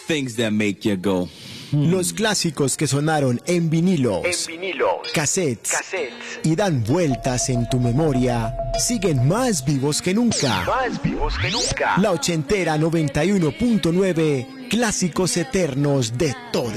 things that make you go. Los clásicos que sonaron en vinilos, cassettes y dan vueltas en tu memoria siguen más vivos que nunca. La ochentera 91.9, clásicos eternos de todo.